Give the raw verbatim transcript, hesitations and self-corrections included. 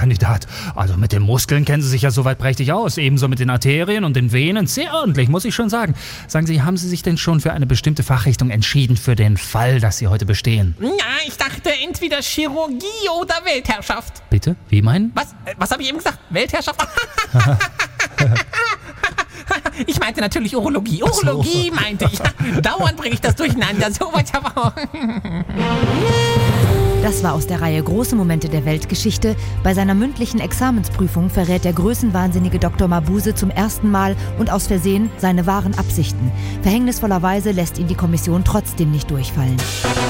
Kandidat. Also mit den Muskeln kennen Sie sich ja soweit prächtig aus. Ebenso mit den Arterien und den Venen. Sehr ordentlich, muss ich schon sagen. Sagen Sie, haben Sie sich denn schon für eine bestimmte Fachrichtung entschieden für den Fall, dass Sie heute bestehen? Ja, ich dachte entweder Chirurgie oder Weltherrschaft. Bitte? Wie meinen? Was? Äh, Was habe ich eben gesagt? Weltherrschaft? Ich meinte natürlich Urologie. Urologie so. meinte ich. Dauernd bringe ich das durcheinander. So weit aber auch. Das war aus der Reihe Große Momente der Weltgeschichte. Bei seiner mündlichen Examensprüfung verrät der größenwahnsinnige Doktor Mabuse zum ersten Mal und aus Versehen seine wahren Absichten. Verhängnisvollerweise lässt ihn die Kommission trotzdem nicht durchfallen.